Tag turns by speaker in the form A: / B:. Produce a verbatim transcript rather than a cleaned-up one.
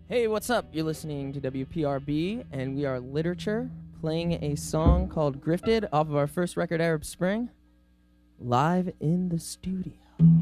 A: Hey, what's up? You're listening to W P R B, and we are Literature, playing a song called Grifted off of our first record, Arab Spring, live in the studio.